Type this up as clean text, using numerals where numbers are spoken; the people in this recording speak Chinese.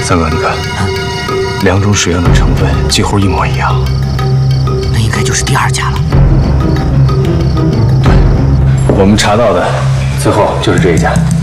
三哥，你看，两种水样的成分几乎一模一样， 那应该就是第二家了。 对，我们查到的最后就是这一家。